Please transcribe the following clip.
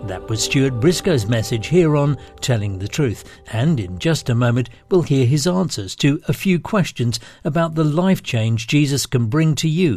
That was Stuart Briscoe's message here on Telling the Truth, and in just a moment we'll hear his answers to a few questions about the life change Jesus can bring to you